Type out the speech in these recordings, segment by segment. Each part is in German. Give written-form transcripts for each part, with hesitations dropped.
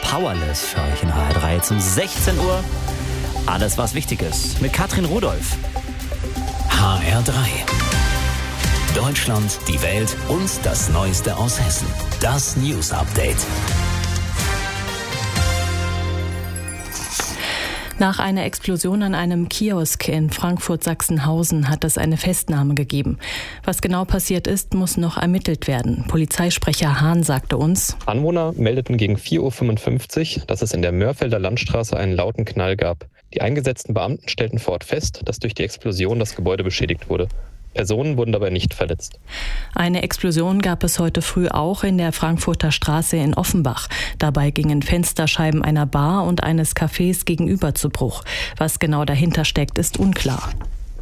Powerless für euch in HR3 zum 16 Uhr. Alles, was wichtig ist, mit Katrin Rudolph. HR3. Deutschland, die Welt und das Neueste aus Hessen. Das News Update. Nach einer Explosion an einem Kiosk in Frankfurt-Sachsenhausen hat es eine Festnahme gegeben. Was genau passiert ist, muss noch ermittelt werden. Polizeisprecher Hahn sagte uns: Anwohner meldeten gegen 4.55 Uhr, dass es in der Mörfelder Landstraße einen lauten Knall gab. Die eingesetzten Beamten stellten vor Ort fest, dass durch die Explosion das Gebäude beschädigt wurde. Personen wurden dabei nicht verletzt. Eine Explosion gab es heute früh auch in der Frankfurter Straße in Offenbach. Dabei gingen Fensterscheiben einer Bar und eines Cafés gegenüber zu Bruch. Was genau dahinter steckt, ist unklar.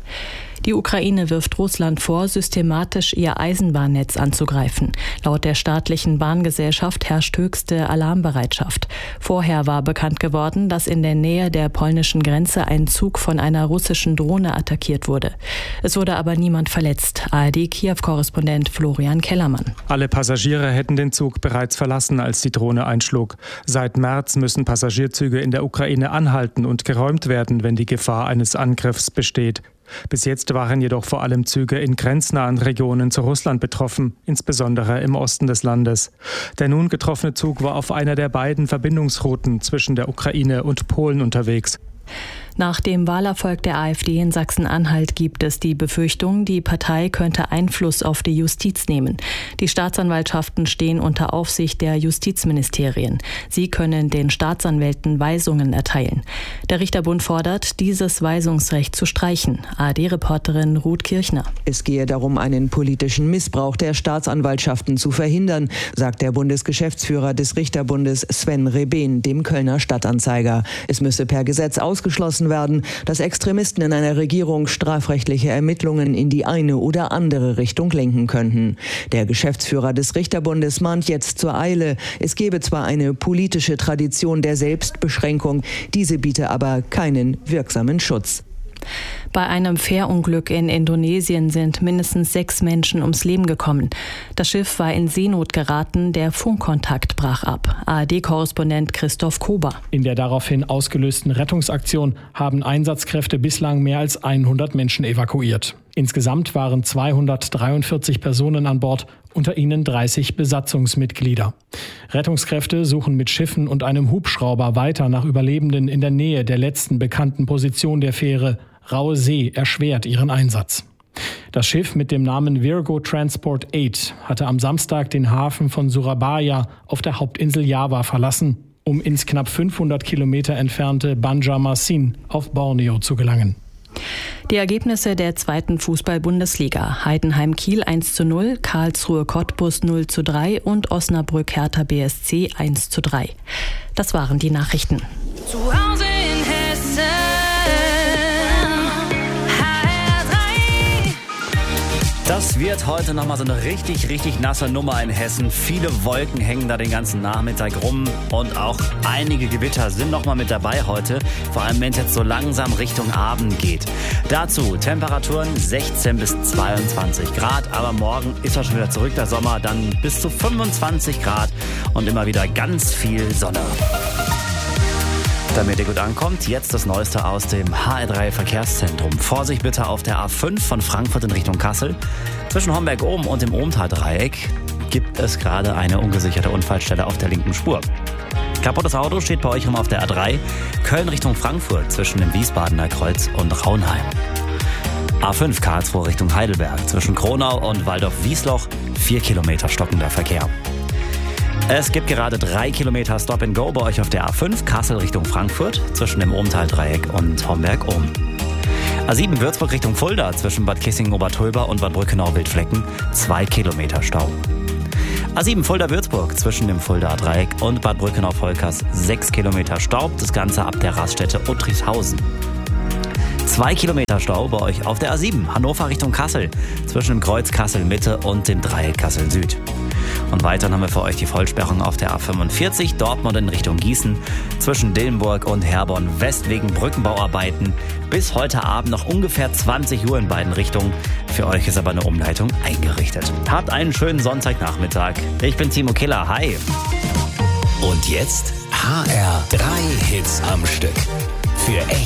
Die Ukraine wirft Russland vor, systematisch ihr Eisenbahnnetz anzugreifen. Laut der staatlichen Bahngesellschaft herrscht höchste Alarmbereitschaft. Vorher war bekannt geworden, dass in der Nähe der polnischen Grenze ein Zug von einer russischen Drohne attackiert wurde. Es wurde aber niemand verletzt. ARD-Kiew-Korrespondent Florian Kellermann. Alle Passagiere hätten den Zug bereits verlassen, als die Drohne einschlug. Seit März müssen Passagierzüge in der Ukraine anhalten und geräumt werden, wenn die Gefahr eines Angriffs besteht. Bis jetzt waren jedoch vor allem Züge in grenznahen Regionen zu Russland betroffen, insbesondere im Osten des Landes. Der nun getroffene Zug war auf einer der beiden Verbindungsrouten zwischen der Ukraine und Polen unterwegs. Nach dem Wahlerfolg der AfD in Sachsen-Anhalt gibt es die Befürchtung, die Partei könnte Einfluss auf die Justiz nehmen. Die Staatsanwaltschaften stehen unter Aufsicht der Justizministerien. Sie können den Staatsanwälten Weisungen erteilen. Der Richterbund fordert, dieses Weisungsrecht zu streichen. ARD-Reporterin Ruth Kirchner. Es gehe darum, einen politischen Missbrauch der Staatsanwaltschaften zu verhindern, sagt der Bundesgeschäftsführer des Richterbundes Sven Reben dem Kölner Stadtanzeiger. Es müsse per Gesetz ausgeschlossen werden, dass Extremisten in einer Regierung strafrechtliche Ermittlungen in die eine oder andere Richtung lenken könnten. Der Geschäftsführer des Richterbundes mahnt jetzt zur Eile. Es gebe zwar eine politische Tradition der Selbstbeschränkung, diese biete aber keinen wirksamen Schutz. Bei einem Fährunglück in Indonesien sind mindestens 6 Menschen ums Leben gekommen. Das Schiff war in Seenot geraten, der Funkkontakt brach ab. ARD-Korrespondent Christoph Kober. In der daraufhin ausgelösten Rettungsaktion haben Einsatzkräfte bislang mehr als 100 Menschen evakuiert. Insgesamt waren 243 Personen an Bord, unter ihnen 30 Besatzungsmitglieder. Rettungskräfte suchen mit Schiffen und einem Hubschrauber weiter nach Überlebenden in der Nähe der letzten bekannten Position der Fähre. Raue See erschwert ihren Einsatz. Das Schiff mit dem Namen Virgo Transport 8 hatte am Samstag den Hafen von Surabaya auf der Hauptinsel Java verlassen, um ins knapp 500 Kilometer entfernte Banjarmasin auf Borneo zu gelangen. Die Ergebnisse der 2. Fußball-Bundesliga: Heidenheim-Kiel 1:0, Karlsruhe-Cottbus 0:3 und Osnabrück-Hertha BSC 1:3. Das waren die Nachrichten. Zu Hause in Hessen. Das wird heute nochmal so eine richtig nasse Nummer in Hessen. Viele Wolken hängen da den ganzen Nachmittag rum und auch einige Gewitter sind nochmal mit dabei heute. Vor allem, wenn es jetzt so langsam Richtung Abend geht. Dazu Temperaturen 16 bis 22 Grad, aber morgen ist er schon wieder zurück, der Sommer, dann bis zu 25 Grad und immer wieder ganz viel Sonne. Damit ihr gut ankommt, jetzt das Neueste aus dem HR3 Verkehrszentrum. Vorsicht bitte auf der A5 von Frankfurt in Richtung Kassel. Zwischen Homberg-Ohm und dem Ohmtal-Dreieck gibt es gerade eine ungesicherte Unfallstelle auf der linken Spur. Kaputtes Auto steht bei euch rum auf der A3, Köln Richtung Frankfurt zwischen dem Wiesbadener Kreuz und Raunheim. A5 Karlsruhe Richtung Heidelberg zwischen Kronau und Waldorf-Wiesloch 4 Kilometer stockender Verkehr. Es gibt gerade 3 Kilometer Stop-and-Go bei euch auf der A5 Kassel Richtung Frankfurt zwischen dem Ohmtal-Dreieck und Homberg-Ohm. A7 Würzburg Richtung Fulda zwischen Bad Kissingen-Obertulber und Bad Brückenau-Wildflecken 2 Kilometer Stau. A7 Fulda-Würzburg zwischen dem Fulda-Dreieck und Bad Brückenau-Volkers 6 Kilometer Stau, das Ganze ab der Raststätte Uttrichshausen. 2 Kilometer Stau bei euch auf der A7 Hannover Richtung Kassel zwischen dem Kreuz Kassel-Mitte und dem Dreieck Kassel-Süd. Und weiter haben wir für euch die Vollsperrung auf der A45 Dortmund in Richtung Gießen zwischen Dillenburg und Herborn West wegen Brückenbauarbeiten. Bis heute Abend noch ungefähr 20 Uhr in beiden Richtungen. Für euch ist aber eine Umleitung eingerichtet. Habt einen schönen Sonntagnachmittag. Ich bin Timo Killer. Hi. Und jetzt HR 3 Hits am Stück. Für echt